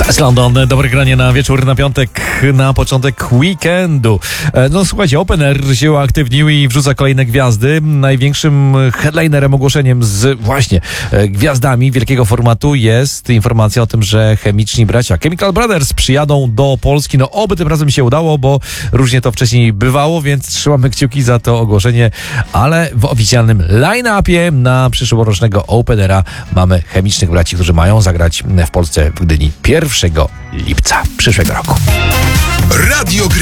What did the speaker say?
To jest London, dobre granie na wieczór, na piątek, na początek weekendu. No słuchajcie, Open Air się uaktywnił i wrzuca kolejne gwiazdy. Największym headlinerem, ogłoszeniem z właśnie gwiazdami wielkiego formatu jest informacja o tym, że chemiczni bracia Chemical Brothers przyjadą do Polski. No oby tym razem się udało, bo różnie to wcześniej bywało, więc trzymamy kciuki za to ogłoszenie, ale w oficjalnym line-upie na przyszłorocznego Open Aira mamy chemicznych braci, którzy mają zagrać w Polsce w Gdyni 1 lipca przyszłego roku. Radio Gry.